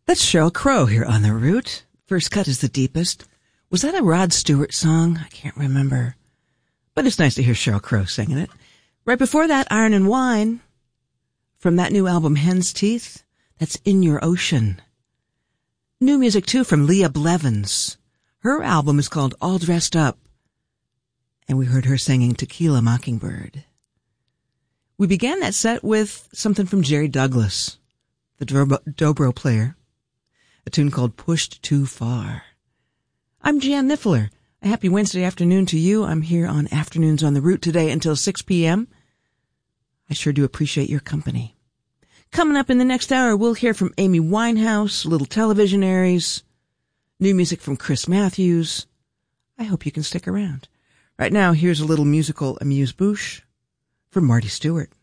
That's Sheryl Crow here on The Root. First Cut is the Deepest. Was that a Rod Stewart song? I can't remember. But it's nice to hear Sheryl Crow singing it. Right before that, Iron and Wine. From that new album, Hen's Teeth. That's In Your Ocean. New music, too, from Leah Blevins. Her album is called All Dressed Up. And we heard her singing Tequila Mockingbird. We began that set with something from Jerry Douglas, the dobro player. A tune called Pushed Too Far. I'm Jan Niffler. A happy Wednesday afternoon to you. I'm here on Afternoons on the Route today until 6 p.m. I sure do appreciate your company. Coming up in the next hour, we'll hear from Amy Winehouse, Little Televisionaries, new music from Chris Matthews. I hope you can stick around. Right now, here's a little musical amuse-bouche from Marty Stewart.